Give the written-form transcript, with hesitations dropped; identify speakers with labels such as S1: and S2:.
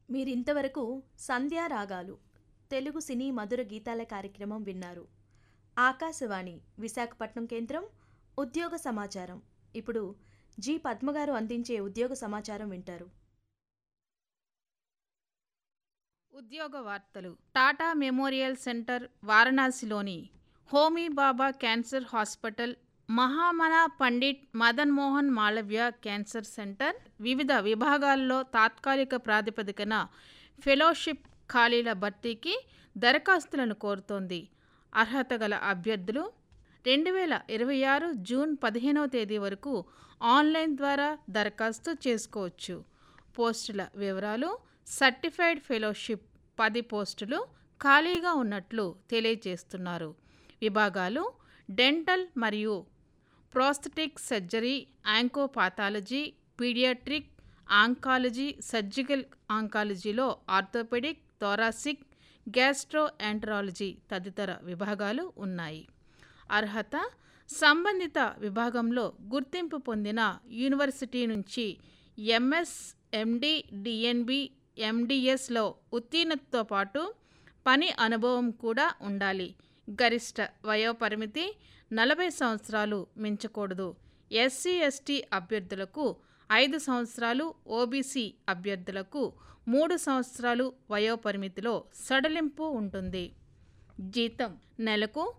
S1: మీరింతవరకు సంధ్యా రాగాలు తెలుగు సినీ మధుర గీతాల కార్యక్రమం విన్నారు. ఆకాశవాణి విశాఖపట్నం కేంద్రం ఉద్యోగ సమాచారం. ఇప్పుడు జి పద్మగారు అందించే ఉద్యోగ సమాచారం వింటారు.
S2: ఉద్యోగ వార్తలు. టాటా మెమోరియల్ సెంటర్ వారణాసిలోని హోమీ బాబా cancer hospital, మహామనా Pandit Madan Mohan Malaviya cancer centre వివిధ విభాగాల్లో తాత్కాలిక ప్రాతిపదికన ఫెలోషిప్ ఖాళీల భర్తీకి దరఖాస్తులను కోరుతోంది. అర్హత గల అభ్యర్థులు 2026 జూన్ 15వ తేదీ వరకు ఆన్లైన్ ద్వారా దరఖాస్తు చేసుకోవచ్చు. పోస్టుల వివరాలు. సర్టిఫైడ్ ఫెలోషిప్ 10 పోస్టులు ఖాళీగా ఉన్నట్లు తెలియజేస్తున్నారు. విభాగాలు: డెంటల్ మరియు prosthetic surgery, ఆంకోపాథాలజీ, paediatric oncology, surgical ఆంకాలజీలో orthopaedic, thoracic, gastro enterology తదితర విభాగాలు ఉన్నాయి. అర్హత: సంబంధిత విభాగంలో గుర్తింపు పొందిన యూనివర్సిటీ నుంచి ఎంఎస్, ఎండి, డిఎన్బి, ఎండిఎస్లో ఉత్తీర్ణతతో పాటు పని అనుభవం కూడా ఉండాలి. గరిష్ట వయోపరిమితి 40 సంవత్సరాలు మించకూడదు. ఎస్సీ, ఎస్టీ అభ్యర్థులకు 5 సంవత్సరాలు, ఓబీసీ అభ్యర్థులకు 3 సంవత్సరాలు వయోపరిమితిలో సడలింపు ఉంటుంది. జీతం నెలకు